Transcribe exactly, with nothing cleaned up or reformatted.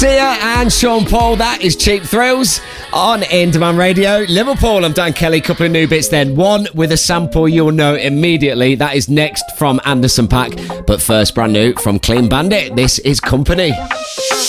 Sia and Sean Paul, that is Cheap Thrills on In Demand Radio. Liverpool, I'm Dan Kelly. Couple of new bits then. One with a sample you'll know immediately. That is next from Anderson .Paak. But first, brand new from Clean Bandit. This is Company.